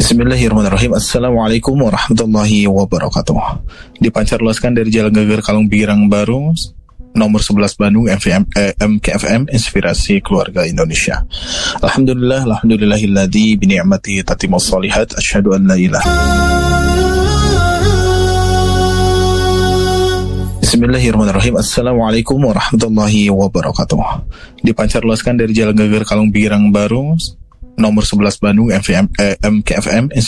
Bismillahirrahmanirrahim. Assalamualaikum warahmatullahi wabarakatuh. Dipancarluaskan dari Jalan Geger Kalong Birang Baru, nomor 11 Bandung, MKFM, Inspirasi Keluarga Indonesia. Alhamdulillahilladzi bini'matihi tatimmus shalihat. Asyhadu an la ilaha. Bismillahirrahmanirrahim. Assalamualaikum warahmatullahi wabarakatuh. Dipancarluaskan dari Jalan Geger Kalong Birang Baru, nomor 11 Bandung, MKFM,